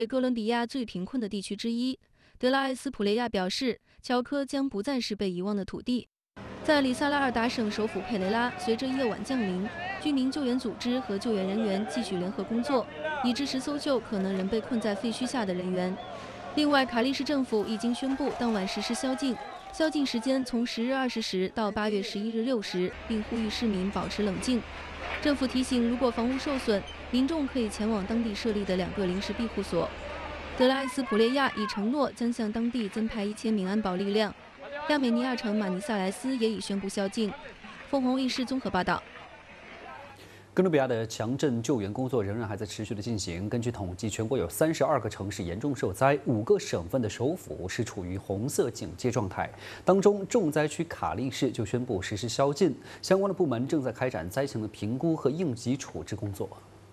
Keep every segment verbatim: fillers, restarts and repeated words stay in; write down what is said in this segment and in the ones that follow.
哥伦比亚最贫困的地区之一。德拉埃斯普雷亚表示，乔科将不再是被遗忘的土地。在里萨拉尔达省首府佩雷拉，随着夜晚降临，居民救援组织和救援人员继续联合工作，以支持搜救可能仍被困在废墟下的人员。另外，卡利市政府已经宣布当晚实施宵禁，宵禁时间从十日二十时到八月十一日六时，并呼吁市民保持冷静。政府提醒，如果房屋受损，民众可以前往当地设立的两个临时庇护所。德拉埃斯普列亚已承诺将向当地增派一千名安保力量。亚美尼亚城马尼萨莱斯也已宣布宵禁。凤凰卫视综合报道。 哥伦比亚的强震救援工作仍然还在持续的进行。根据统计，全国有三十二个城市严重受灾，五个省份的首府是处于红色警戒状态。当中，重灾区卡利市就宣布实施宵禁，相关的部门正在开展灾情的评估和应急处置工作。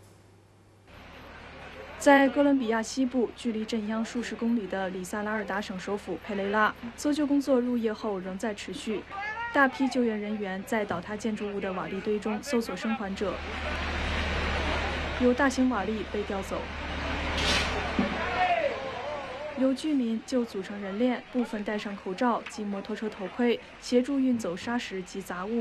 在哥伦比亚西部，距离震央数十公里的里萨拉尔达省首府佩雷拉，搜救工作入夜后仍在持续。大批救援人员在倒塌建筑物的瓦砾堆中搜索生还者，有大型瓦砾被调走，有居民就组成人链，部分戴上口罩及摩托车头盔，协助运走沙石及杂物。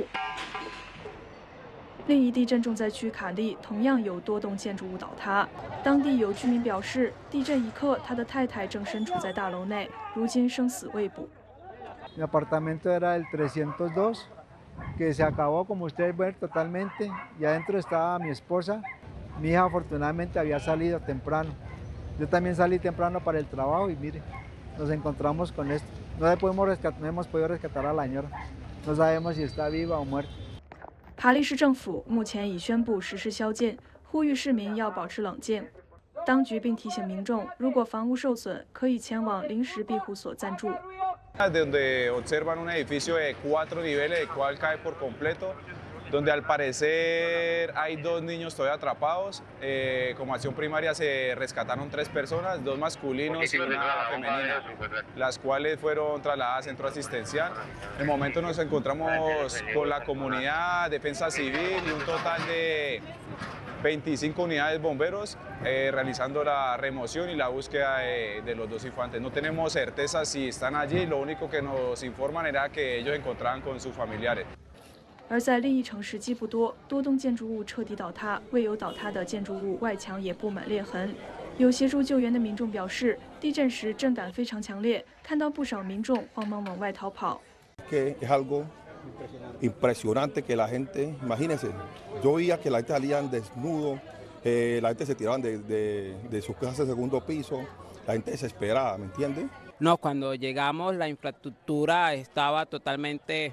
另一地震重灾区卡利同样有多栋建筑物倒塌，当地有居民表示，地震一刻，他的太太正身处在大楼内，如今生死未卜。 Mi apartamento era el trescientos dos, que se acabó, como ustedes ven, totalmente. Y adentro estaba mi esposa. Mi hija afortunadamente había salido temprano. Yo también salí temprano para el trabajo y mire, nos encontramos con esto. No le podemos rescatar, no hemos podido rescatar a la señora. No sabemos si está viva o muerta. 卡利市政府目前已宣布实施宵禁，呼吁市民要保持冷静。当局并提醒民众，如果房屋受损，可以前往临时庇护所暂住。 Donde observan un edificio de cuatro niveles, el cual cae por completo, donde al parecer hay dos niños todavía atrapados. Eh, como acción primaria se rescataron tres personas, dos masculinos y una femenina, las cuales fueron trasladadas al centro asistencial. En el momento nos encontramos con la comunidad, defensa civil y un total de veinticinco unidades bomberos eh, realizando la remoción y la búsqueda de, de los dos infantes. No tenemos certeza si están allí, lo único que nos informan era que ellos encontraban con sus familiares. 而在另一城市基布多，多栋建筑物彻底倒塌，未有倒塌的建筑物外墙也布满裂痕。有协助救援的民众表示，地震时震感非常强烈，看到不少民众慌忙往外逃跑。 Que es algo impresionante que la gente, imagínense, yo veía que la gente salían desnudo, eh, la gente se tiraban de, de, de sus casas de segundo piso, la gente desesperada, ¿me entiende? No, cuando llegamos la infraestructura estaba totalmente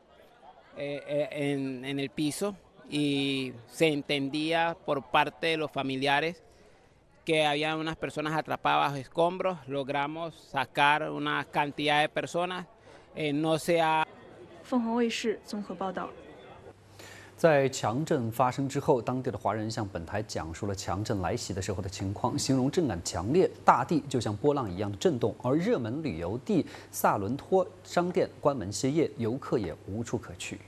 eh, en, en el piso y se entendía por parte de los familiares que había unas personas atrapadas bajo escombros. Logramos sacar una cantidad de personas, eh, no se ha 凤凰卫视综合报道。 在强震发生之后，当地的华人向本台讲述了强震来袭的时候的情况，形容震感强烈，大地就像波浪一样的震动。而热门旅游地萨伦托商店关门歇业，游客也无处可去。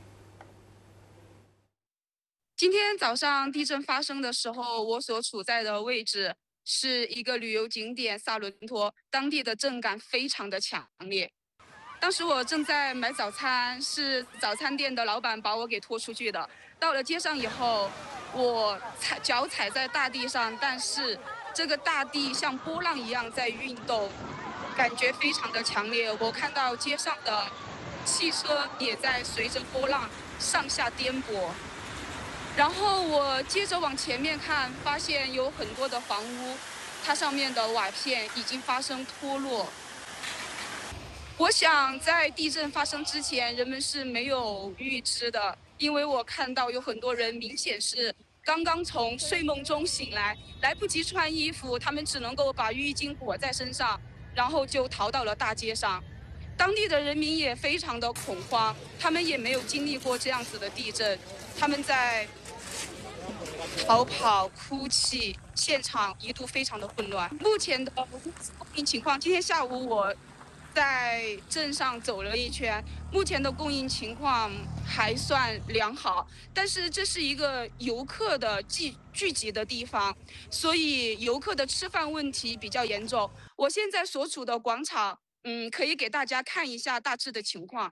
今天早上地震发生的时候，我所处在的位置是一个旅游景点萨伦托，当地的震感非常的强烈。当时我正在买早餐，是早餐店的老板把我给拖出去的。到了街上以后，我踩脚踩在大地上，但是这个大地像波浪一样在运动，感觉非常的强烈。我看到街上的汽车也在随着波浪上下颠簸。然后我接着往前面看，发现有很多的房屋，它上面的瓦片已经发生脱落。我想在地震发生之前，人们是没有预知的，因为我看到有很多人明显是刚刚从睡梦中醒来，来不及穿衣服，他们只能够把浴巾裹在身上，然后就逃到了大街上。当地的人民也非常的恐慌，他们也没有经历过这样子的地震，他们在逃跑、哭泣，现场一度非常的混乱。目前的公民情况，今天下午我在镇上走了一圈，目前的供应情况还算良好，但是这是一个游客的聚聚集的地方，所以游客的吃饭问题比较严重。我现在所处的广场，嗯，可以给大家看一下大致的情况。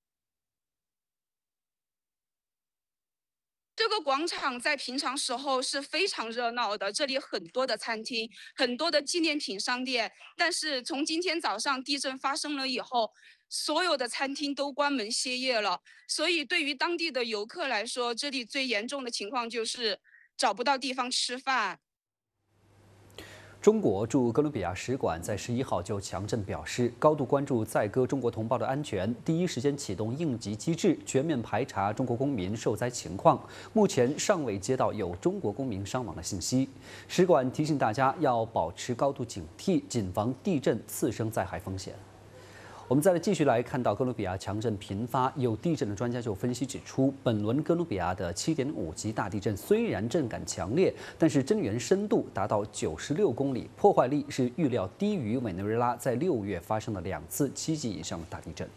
这个广场在平常时候是非常热闹的，这里很多的餐厅，很多的纪念品商店。但是从今天早上地震发生了以后，所有的餐厅都关门歇业了。所以对于当地的游客来说，这里最严重的情况就是找不到地方吃饭。 中国驻哥伦比亚使馆在十一号就强震表示，高度关注在哥中国同胞的安全，第一时间启动应急机制，全面排查中国公民受灾情况。目前尚未接到有中国公民伤亡的信息。使馆提醒大家要保持高度警惕，谨防地震次生灾害风险。我们再来继续来看到哥伦比亚强震频发，有地震的专家就分析指出，本轮哥伦比亚的七点五级大地震虽然震感强烈，但是震源深度达到九十六公里，破坏力是预料低于委内瑞拉在六月发生的两次七级以上的大地震。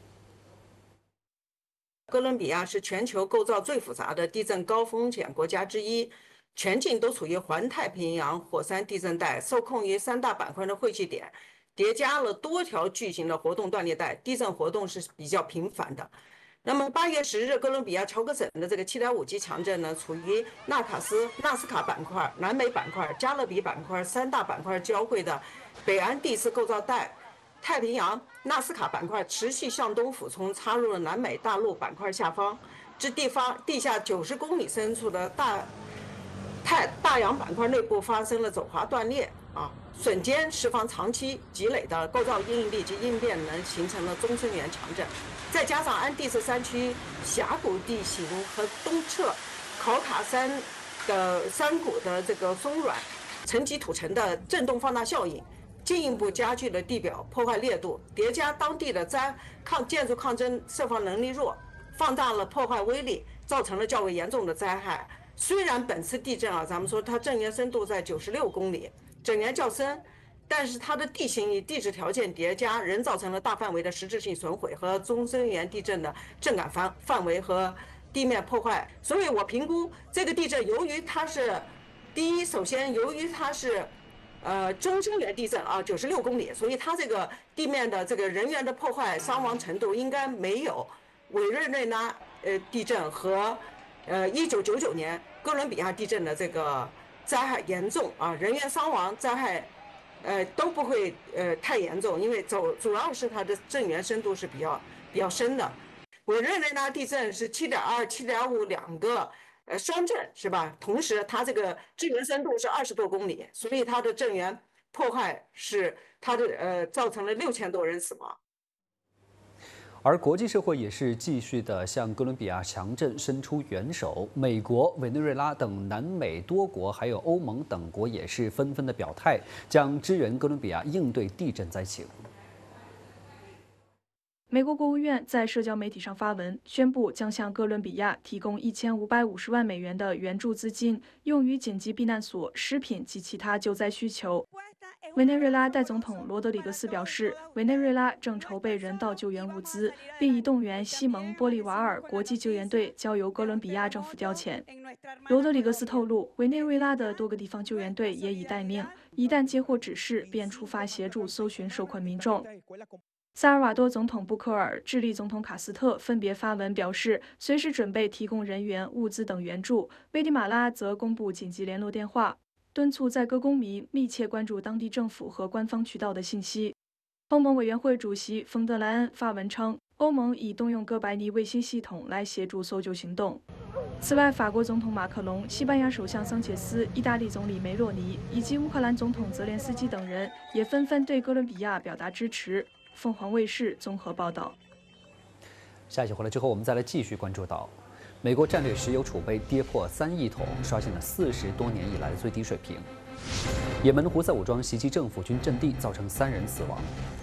哥伦比亚是全球构造最复杂的地震高风险国家之一，全境都处于环太平洋火山地震带，受控于三大板块的汇聚点。叠加了多条巨型的活动断裂带，地震活动是比较频繁的。那么八月十日，哥伦比亚乔戈省的这个七点五级强震呢，处于纳卡斯、纳斯卡板块、南美板块、加勒比板块三大板块交汇的北岸地势构造带。太平洋纳斯卡板块持续向东俯冲，插入了南美大陆板块下方，至地方地下九十公里深处的大太大洋板块内部发生了走滑断裂啊。瞬间释放长期积累的构造应力及应变能，形成了中深源强震。再加上安第斯山区峡谷地形和东侧考卡山的山谷的这个松软沉积土层的震动放大效应，进一步加剧了地表破坏烈度，叠加当地的灾抗建筑抗震设防能力弱，放大了破坏威力，造成了较为严重的灾害。虽然本次地震啊，咱们说它震源深度在九十六公里。震源较深，但是它的地形与地质条件叠加，仍造成了大范围的实质性损毁和中深源地震的震感范范围和地面破坏。所以我评估这个地震，由于它是第一，首先由于它是呃中深源地震啊，九十六公里，所以它这个地面的这个人员的破坏伤亡程度应该没有委内瑞拉呃地震和呃一九九九年哥伦比亚地震的这个灾害严重啊，人员伤亡灾害，呃都不会呃太严重，因为主主要是它的震源深度是比较比较深的。委内瑞拉地震是七点二、七点五两个呃双震是吧？同时它这个震源深度是二十多公里，所以它的震源破坏是它的呃造成了六千多人死亡。 而国际社会也是继续的向哥伦比亚强震伸出援手，美国、委内瑞拉等南美多国，还有欧盟等国也是纷纷的表态，将支援哥伦比亚应对地震灾情。 美国国务院在社交媒体上发文，宣布将向哥伦比亚提供一千五百五十万美元的援助资金，用于紧急避难所、食品及其他救灾需求。委内瑞拉代总统罗德里格斯表示，委内瑞拉正筹备人道救援物资，并已动员西蒙波利瓦尔国际救援队交由哥伦比亚政府调遣。罗德里格斯透露，委内瑞拉的多个地方救援队也已待命，一旦接获指示，便出发协助搜寻受困民众。萨尔瓦多总统布克尔、智利总统卡斯特分别发文表示，随时准备提供人员、物资等援助。危地马拉则公布紧急联络电话，敦促在哥公民密切关注当地政府和官方渠道的信息。欧盟委员会主席冯德莱恩发文称，欧盟已动用哥白尼卫星系统来协助搜救行动。此外，法国总统马克龙、西班牙首相桑切斯、意大利总理梅洛尼以及乌克兰总统泽连斯基等人也纷纷对哥伦比亚表达支持。凤凰卫视综合报道。 下一期回来之后，我们再来继续关注到，美国战略石油储备跌破三亿桶，刷新了四十多年以来的最低水平。也门胡塞武装袭击政府军阵地，造成三人死亡。